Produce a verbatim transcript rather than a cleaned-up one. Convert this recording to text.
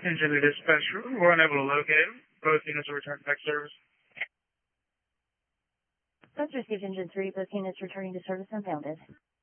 Engine to dispatch, we're unable to locate him. Both units will return to tech service. That's received engine three, both units returning to service impounded.